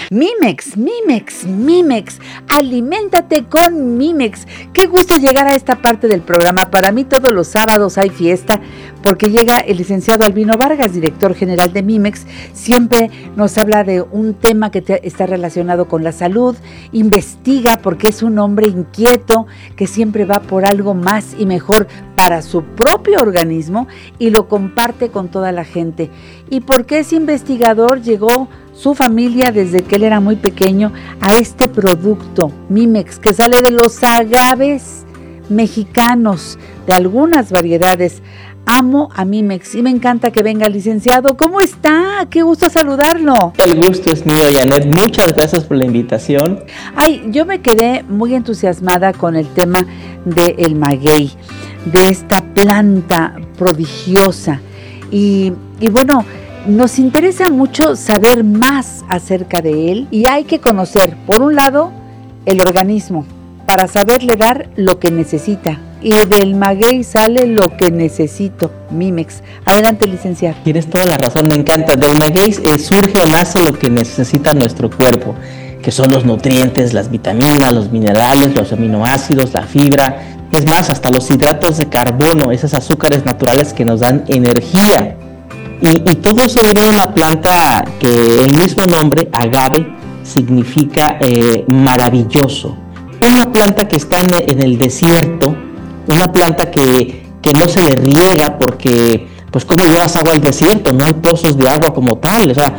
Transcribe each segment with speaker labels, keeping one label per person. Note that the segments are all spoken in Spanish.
Speaker 1: Mimex, Mimex, Mimex, aliméntate con Mimex. Qué gusto llegar a esta parte del programa. Para mí todos los sábados hay fiesta porque llega el licenciado Albino Vargas, director general de Mimex. Siempre nos habla de un tema que está relacionado con la salud, investiga porque es un hombre inquieto que siempre va por algo más y mejor para su propio organismo y lo comparte con toda la gente. Y porque es investigador, llegó su familia desde que él era muy pequeño a este producto Mimex que sale de los agaves mexicanos, de algunas variedades. Amo a Mimex y me encanta que venga el licenciado. ¿Cómo está? Qué gusto saludarlo.
Speaker 2: El gusto es mío, Janet. Muchas gracias por la invitación.
Speaker 1: Ay, yo me quedé muy entusiasmada con el tema del maguey, de esta planta prodigiosa. Y bueno, nos interesa mucho saber más acerca de él y hay que conocer, por un lado, el organismo para saberle dar lo que necesita. Y del maguey sale lo que necesito, Mimex. Adelante, licenciado.
Speaker 2: Tienes toda la razón, me encanta. Del maguey surge o nace lo que necesita nuestro cuerpo, que son los nutrientes, las vitaminas, los minerales, los aminoácidos, la fibra, es más, hasta los hidratos de carbono, esos azúcares naturales que nos dan energía. Y todo eso viene de una planta que el mismo nombre, agave, significa maravilloso. Una planta que está en el desierto, una planta que no se le riega porque, pues, ¿cómo llevas agua al desierto? No hay pozos de agua como tal, o sea,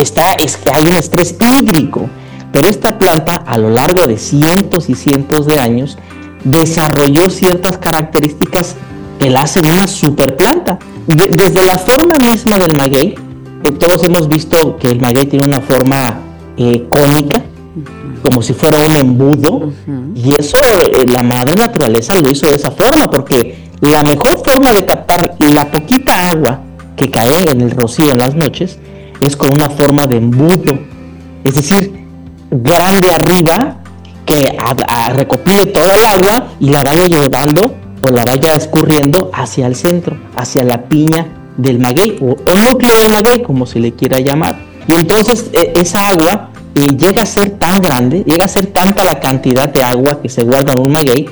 Speaker 2: hay un estrés hídrico. Pero esta planta, a lo largo de cientos y cientos de años, desarrolló ciertas características que la hacen una superplanta. Desde la forma misma del maguey, todos hemos visto que el maguey tiene una forma cónica, como si fuera un embudo, y eso la madre naturaleza lo hizo de esa forma, porque la mejor forma de captar la poquita agua que cae en el rocío en las noches es con una forma de embudo, es decir, grande arriba, que recopile toda el agua y la vaya llevando o la vaya escurriendo hacia el centro, hacia la piña del maguey o el núcleo del maguey, como se le quiera llamar. Y entonces esa agua llega a ser tan grande, llega a ser tanta la cantidad de agua que se guarda en un maguey,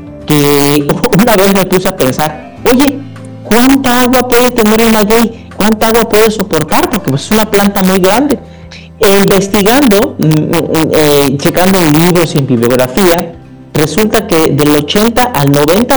Speaker 2: que una vez me puse a pensar, oye, ¿cuánta agua puede tener el maguey? ¿Cuánta agua puede soportar? Porque pues, es una planta muy grande. Investigando, checando en libros y en bibliografía, resulta que del 80 al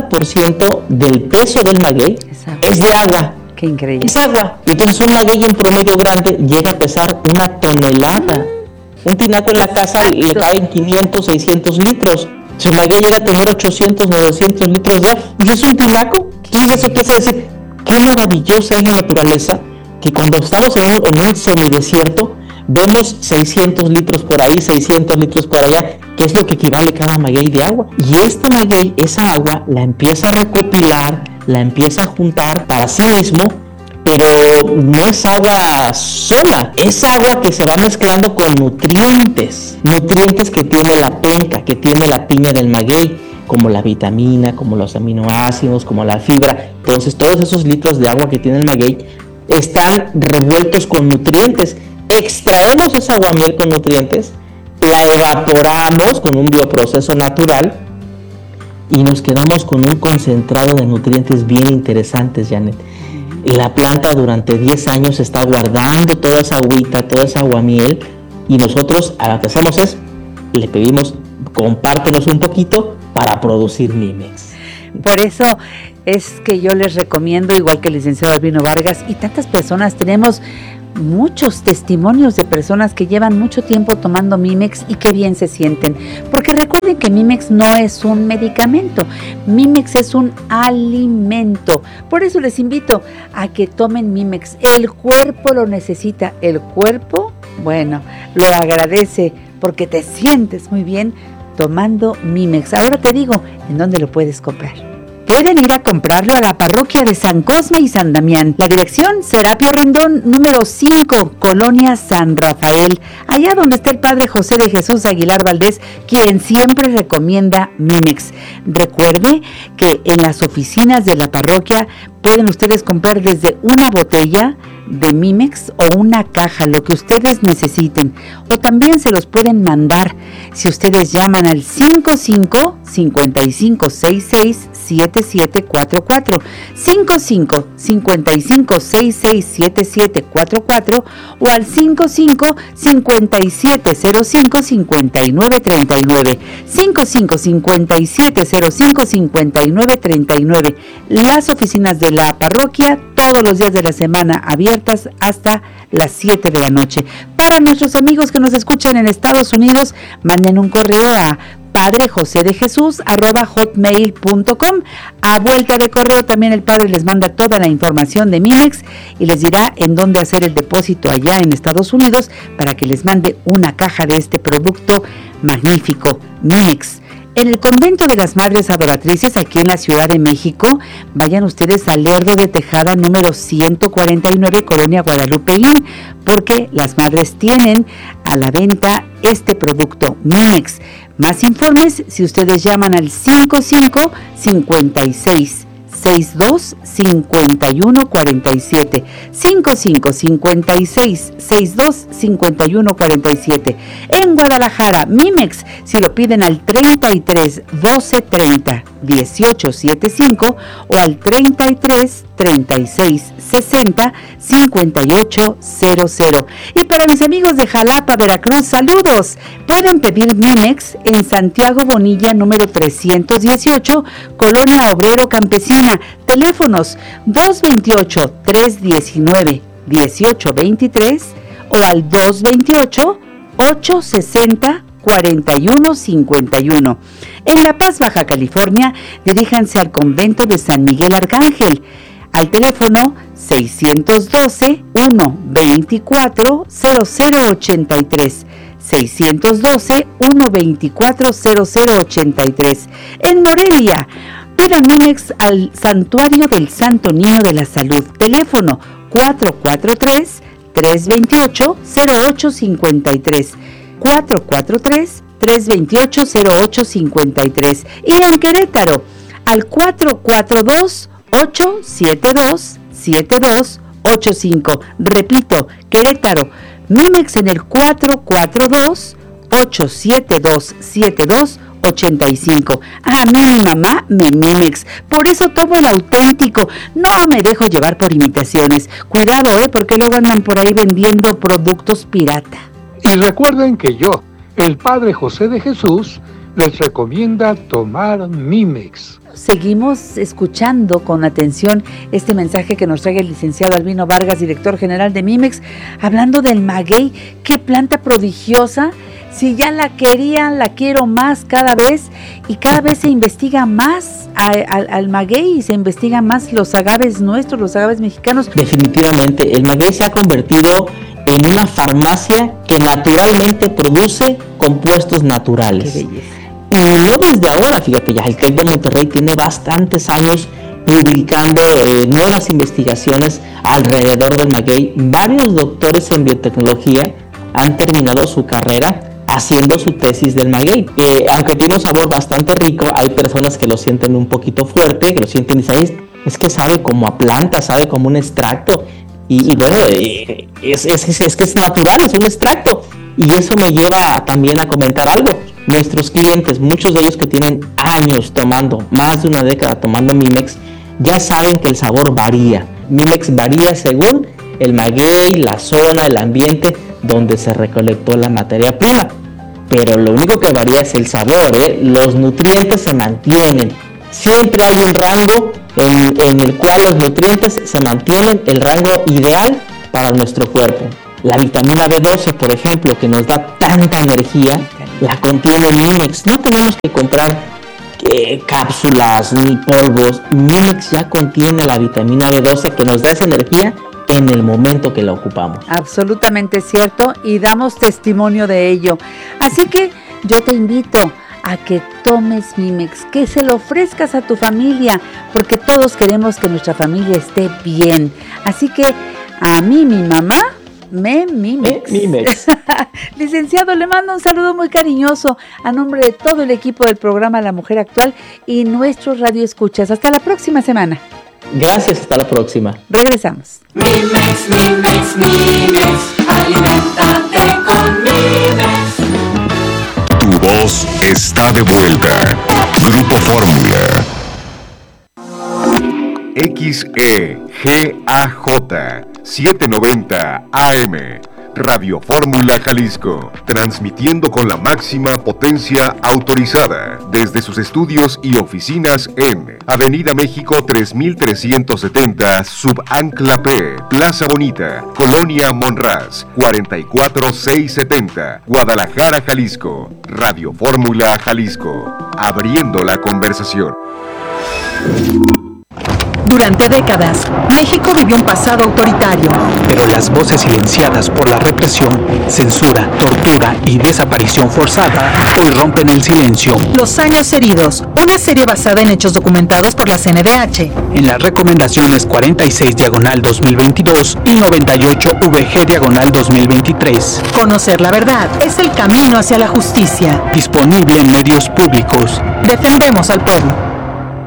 Speaker 2: 90% del peso del maguey es de agua.
Speaker 1: Qué increíble.
Speaker 2: Es agua. Entonces un maguey en promedio grande llega a pesar 1 tonelada. Un tinaco en la casa le caben 500, 600 litros. Si el maguey llega a tener 800, 900 litros de agua, ¿y es un tinaco? Entonces eso quiere decir, qué maravillosa es la naturaleza, que cuando estamos en un semidesierto, vemos 600 litros por ahí, 600 litros por allá, que es lo que equivale cada maguey de agua. Y este maguey, esa agua, la empieza a recopilar, la empieza a juntar para sí mismo, pero no es agua sola, es agua que se va mezclando con nutrientes que tiene la penca, que tiene la piña del maguey, como la vitamina, como los aminoácidos, como la fibra. Entonces todos esos litros de agua que tiene el maguey están revueltos con nutrientes. Extraemos esa aguamiel con nutrientes, la evaporamos con un bioproceso natural y nos quedamos con un concentrado de nutrientes bien interesantes, Janet. Y la planta durante 10 años está guardando toda esa agüita, toda esa aguamiel, y nosotros a lo que hacemos es, le pedimos, compártenos un poquito para producir Mimex.
Speaker 1: Por eso es que yo les recomiendo, igual que el licenciado Albino Vargas y tantas personas, tenemos muchos testimonios de personas que llevan mucho tiempo tomando Mimex y que bien se sienten, porque recuerden que Mimex no es un medicamento, Mimex es un alimento. Por eso les invito a que tomen Mimex. El cuerpo lo necesita, el cuerpo, bueno, lo agradece porque te sientes muy bien tomando Mimex. Ahora te digo, ¿en dónde lo puedes comprar? Pueden ir a comprarlo a la parroquia de San Cosme y San Damián. La dirección, Serapio Rendón, número 5, Colonia San Rafael, allá donde está el Padre José de Jesús Aguilar Valdés, quien siempre recomienda Mimex. Recuerde que en las oficinas de la parroquia pueden ustedes comprar desde una botella de Mimex o una caja, lo que ustedes necesiten, o también se los pueden mandar si ustedes llaman al 55-5566-7744, 55-5566-7744 o al 55-5705-5939, 55-5705-5939, las oficinas de la parroquia todos los días de la semana abiertas hasta las 7 de la noche. Para nuestros amigos que nos escuchan en Estados Unidos, manden un correo a padrejosedejesus@hotmail.com. A vuelta de correo también el padre les manda toda la información de Mimex y les dirá en dónde hacer el depósito allá en Estados Unidos para que les mande una caja de este producto magnífico, Mimex. En el convento de las Madres Adoratrices, aquí en la Ciudad de México, vayan ustedes al Lerdo de Tejada número 149, Colonia Guadalupeín, porque las madres tienen a la venta este producto Mimex. Más informes si ustedes llaman al 55-56-62-5147, 55-56-62-5147. En Guadalajara, Mimex, si lo piden al 33 12 30 18 75 o al 33 36 60 58 00. Y para mis amigos de Jalapa, Veracruz, saludos. Pueden pedir Mimex en Santiago Bonilla número 318, Colonia Obrero Campesina. Teléfonos 228-319-1823 o al 228-860-4151. En La Paz, Baja California, diríjanse al convento de San Miguel Arcángel al teléfono 612-124-0083, 612-124-0083. En Morelia, pidan Mimex al Santuario del Santo Niño de la Salud, teléfono 443-328-0853, 443-328-0853. Y en Querétaro, al 442-872-7285. Repito, Querétaro, Mimex en el 442-872-7285. A mí mi mamá me Mimex, por eso tomo el auténtico, no me dejo llevar por imitaciones. Cuidado, porque luego andan por ahí vendiendo productos pirata.
Speaker 3: Y recuerden que yo, el Padre José de Jesús, les recomienda tomar Mimex.
Speaker 1: Seguimos escuchando con atención este mensaje que nos trae el licenciado Albino Vargas, director general de Mimex, hablando del maguey. ¡Qué planta prodigiosa! Si ya la quería, la quiero más cada vez, y cada vez se investiga más al maguey y se investigan más los agaves nuestros, los agaves mexicanos.
Speaker 2: Definitivamente, el maguey se ha convertido en una farmacia que naturalmente produce compuestos naturales.
Speaker 1: ¡Qué belleza!
Speaker 2: Y no desde ahora, fíjate, ya el TEC de Monterrey tiene bastantes años publicando nuevas investigaciones alrededor del maguey. Varios doctores en biotecnología han terminado su carrera haciendo su tesis del maguey. Aunque tiene un sabor bastante rico, hay personas que lo sienten un poquito fuerte, que lo sienten y dicen, es que sabe como a planta, sabe como un extracto. Y bueno, es que es natural, es un extracto. Y eso me lleva también a comentar algo. Nuestros clientes, muchos de ellos que tienen años tomando, más de una década tomando Mimex, ya saben que el sabor varía. Mimex varía según el maguey, la zona, el ambiente donde se recolectó la materia prima. Pero lo único que varía es el sabor, Los nutrientes se mantienen. Siempre hay un rango en el cual los nutrientes se mantienen, el rango ideal para nuestro cuerpo. La vitamina B12, por ejemplo, que nos da tanta energía, la contiene Mimex. No tenemos que comprar cápsulas ni polvos. Mimex ya contiene la vitamina B12 que nos da esa energía en el momento que la ocupamos.
Speaker 1: Absolutamente cierto, y damos testimonio de ello. Así que yo te invito a que tomes Mimex, que se lo ofrezcas a tu familia, porque todos queremos que nuestra familia esté bien. Así que a mí, mi mamá, Mimex. Licenciado, le mando un saludo muy cariñoso a nombre de todo el equipo del programa La Mujer Actual y nuestros radioescuchas. Hasta la próxima semana.
Speaker 2: Gracias, hasta la próxima.
Speaker 1: Regresamos.
Speaker 4: Mimex, Mimex, Mimex, aliméntate con Mimex.
Speaker 5: Tu voz está de vuelta. Grupo Fórmula. XEGAJ 790 AM. Radio Fórmula Jalisco, transmitiendo con la máxima potencia autorizada desde sus estudios y oficinas en Avenida México 3370, Subancla P, Plaza Bonita, Colonia Monraz, 44670, Guadalajara, Jalisco. Radio Fórmula Jalisco, abriendo la conversación.
Speaker 6: Durante décadas, México vivió un pasado autoritario.
Speaker 7: Pero las voces silenciadas por la represión, censura, tortura y desaparición forzada hoy rompen el silencio.
Speaker 6: Los años heridos, una serie basada en hechos documentados por la CNDH.
Speaker 7: En las recomendaciones 46/2022 y 98/VG/2023.
Speaker 6: Conocer la verdad es el camino hacia la justicia.
Speaker 7: Disponible en medios públicos.
Speaker 6: Defendemos al pueblo.